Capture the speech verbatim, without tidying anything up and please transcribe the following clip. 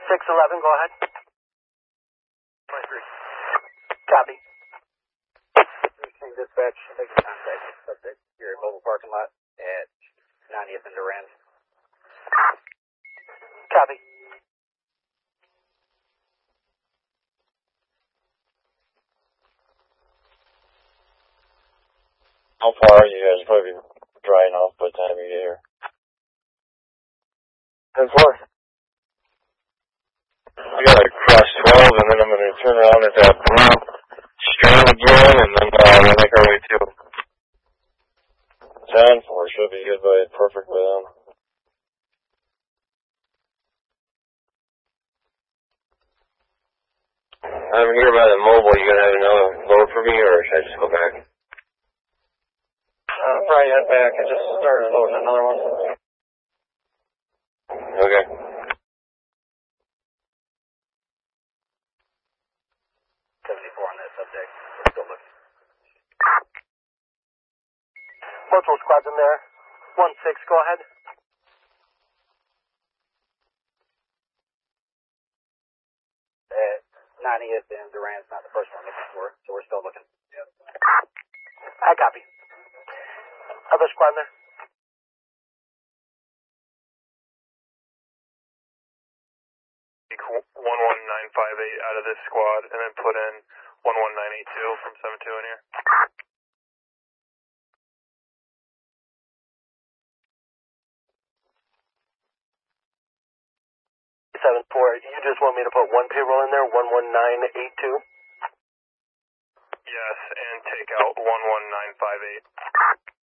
six eleven, go ahead. twenty-three. Copy. Dispatch, take contact. Subject here at mobile parking lot at ninetieth and Durand. Copy. How far are you guys? Probably drying off by the time you get here. ten four. I gotta cross twelve, and then I'm gonna turn around at that blue strand again, and then uh, we'll make our way to ten four. Should be good by perfect by then. I'm here by the mobile. You gonna have another load for me, or should I just go back? Uh, probably head back. I just started loading another one. Okay. seventy-four on that subject. Still looking. Multiple squads in there. one six, go ahead. At ninetieth and Durand's not the first one looking for it, so we're still looking. Yep. I copy. Other squad in there. one one nine five eight out of this squad, and then put in one one nine eight two from seven two in here. seven four, you just want me to put one payroll in there, one one nine eight two? Yes, and take out one one nine five eight.